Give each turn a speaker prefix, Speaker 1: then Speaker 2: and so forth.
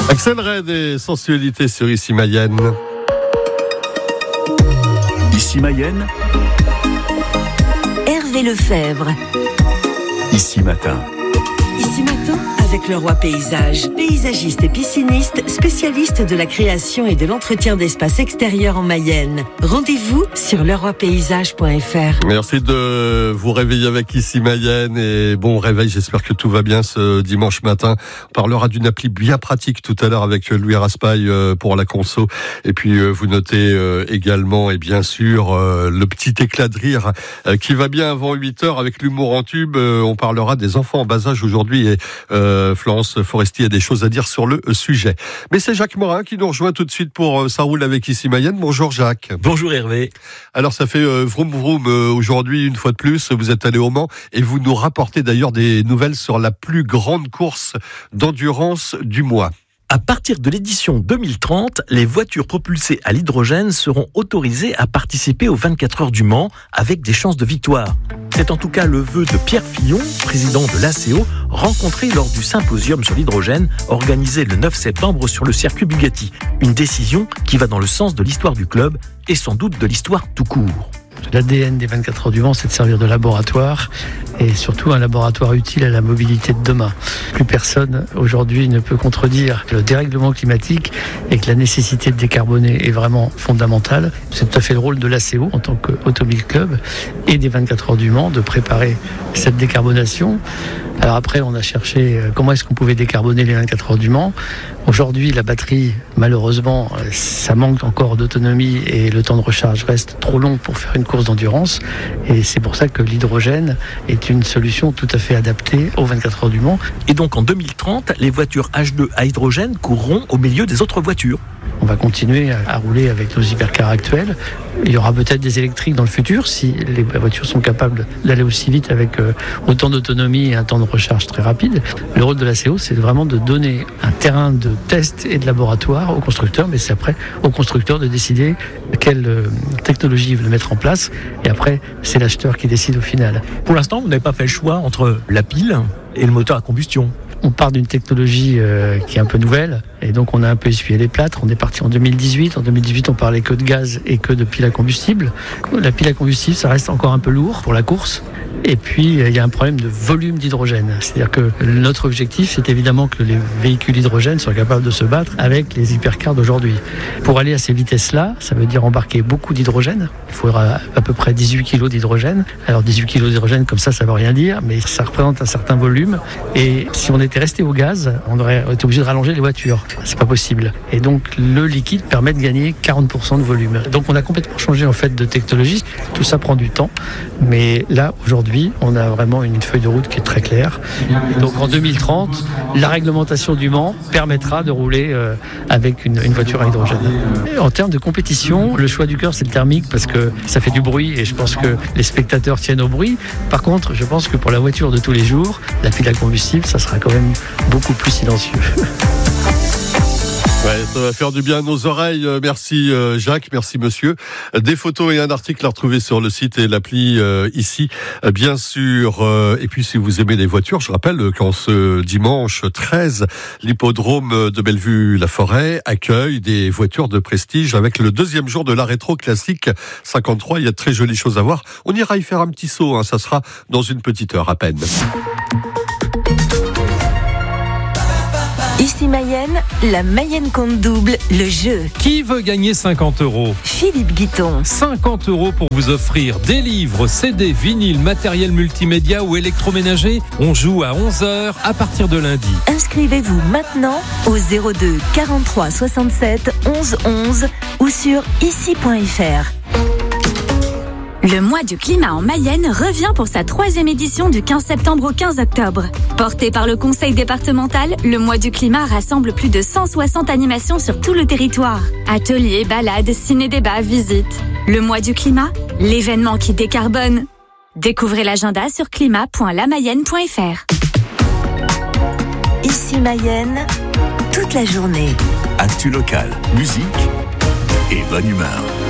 Speaker 1: Axel Red et sensualité sur Ici Mayenne.
Speaker 2: Ici Mayenne,
Speaker 3: Hervé Lefebvre.
Speaker 2: Ici Matin.
Speaker 3: Ici Matin avec Le Roi Paysage, paysagiste et pisciniste, spécialiste de la création et de l'entretien d'espaces extérieurs en Mayenne. Rendez-vous sur leroipaysage.fr.
Speaker 1: Merci de vous réveiller avec Ici Mayenne et bon réveil, j'espère que tout va bien ce dimanche matin. On parlera d'une appli bien pratique tout à l'heure avec Louis Raspail pour la conso. Et puis vous notez également et bien sûr le petit éclat de rire qui va bien avant 8h avec l'humour en tube. On parlera des enfants en bas âge aujourd'hui et Florence Foresti a des choses à dire sur le sujet. Mais c'est Jacques Morin qui nous rejoint tout de suite pour Ça roule avec Ici Mayenne. Bonjour Jacques.
Speaker 4: Bonjour Hervé.
Speaker 1: Alors ça fait vroom vroom aujourd'hui une fois de plus. Vous êtes allé au Mans et vous nous rapportez d'ailleurs des nouvelles sur la plus grande course d'endurance du mois.
Speaker 4: À partir de l'édition 2030, les voitures propulsées à l'hydrogène seront autorisées à participer aux 24 heures du Mans avec des chances de victoire. C'est en tout cas le vœu de Pierre Fillon, président de l'ACO, rencontré lors du symposium sur l'hydrogène organisé le 9 septembre sur le circuit Bugatti. Une décision qui va dans le sens de l'histoire du club et sans doute de l'histoire tout court.
Speaker 5: L'ADN des 24 heures du Mans, c'est de servir de laboratoire et surtout un laboratoire utile à la mobilité de demain. Plus personne aujourd'hui ne peut contredire le dérèglement climatique et que la nécessité de décarboner est vraiment fondamentale. C'est tout à fait le rôle de l'ACO en tant qu'automobile club et des 24 heures du Mans de préparer cette décarbonation. Alors après, on a cherché comment est-ce qu'on pouvait décarboner les 24 heures du Mans. Aujourd'hui, la batterie, malheureusement, ça manque encore d'autonomie et le temps de recharge reste trop long pour faire une course d'endurance. Et c'est pour ça que l'hydrogène est une solution tout à fait adaptée aux 24 heures du Mans.
Speaker 4: Et donc en 2030, les voitures H2 à hydrogène courront au milieu des autres voitures.
Speaker 5: On va continuer à rouler avec nos hypercars actuels. Il y aura peut-être des électriques dans le futur si les voitures sont capables d'aller aussi vite avec autant d'autonomie et un temps de recharge très rapide. Le rôle de l'ACO, c'est vraiment de donner un terrain de test et de laboratoire aux constructeurs, mais c'est après aux constructeurs de décider quelle technologie ils veulent mettre en place. Et après, c'est l'acheteur qui décide au final.
Speaker 4: Pour l'instant, vous n'avez pas fait le choix entre la pile et le moteur à combustion.
Speaker 5: On part d'une technologie qui est un peu nouvelle et donc on a un peu essuyé les plâtres. On est parti en 2018. En 2018, on parlait que de gaz et que de pile à combustible. La pile à combustible, ça reste encore un peu lourd pour la course. Et puis, il y a un problème de volume d'hydrogène. C'est-à-dire que notre objectif, c'est évidemment que les véhicules hydrogène soient capables de se battre avec les hypercars d'aujourd'hui. Pour aller à ces vitesses-là, ça veut dire embarquer beaucoup d'hydrogène. Il faudra à peu près 18 kg d'hydrogène. Alors 18 kg d'hydrogène, comme ça veut rien dire, mais ça représente un certain volume. Et si on était resté au gaz, on aurait été obligé de rallonger les voitures. C'est pas possible. Et donc, le liquide permet de gagner 40% de volume. Donc, on a complètement changé en fait de technologie. Tout ça prend du temps. Mais là, aujourd'hui, on a vraiment une feuille de route qui est très claire. Et donc en 2030, la réglementation du Mans permettra de rouler avec une voiture à hydrogène. Et en termes de compétition, le choix du cœur, c'est le thermique parce que ça fait du bruit et je pense que les spectateurs tiennent au bruit. Par contre, je pense que pour la voiture de tous les jours, la pile à combustible, ça sera quand même beaucoup plus silencieux.
Speaker 1: Ouais, ça va faire du bien à nos oreilles. Merci Jacques, merci monsieur. Des photos et un article à retrouver sur le site et l'appli ici, bien sûr. Et puis si vous aimez les voitures, je rappelle qu'en ce dimanche 13, l'hippodrome de Bellevue-la-Forêt accueille des voitures de prestige avec le deuxième jour de la rétro classique 53. Il y a de très jolies choses à voir. On ira y faire un petit saut, ça sera dans une petite heure à peine.
Speaker 3: Ici Mayenne, la Mayenne compte double, le jeu.
Speaker 6: Qui veut gagner 50 €?
Speaker 3: Philippe Guiton.
Speaker 6: 50 € pour vous offrir des livres, CD, vinyles, matériel multimédia ou électroménager. On joue à 11h à partir de lundi.
Speaker 3: Inscrivez-vous maintenant au 02 43 67 11 11 ou sur ici.fr.
Speaker 7: Le mois du climat en Mayenne revient pour sa 3e édition du 15 septembre au 15 octobre. Porté par le conseil départemental, le mois du climat rassemble plus de 160 animations sur tout le territoire. Ateliers, balades, ciné-débats, visites. Le mois du climat, l'événement qui décarbone. Découvrez l'agenda sur climat.lamayenne.fr.
Speaker 3: Ici Mayenne, toute la journée.
Speaker 2: Actu local, musique et bonne humeur.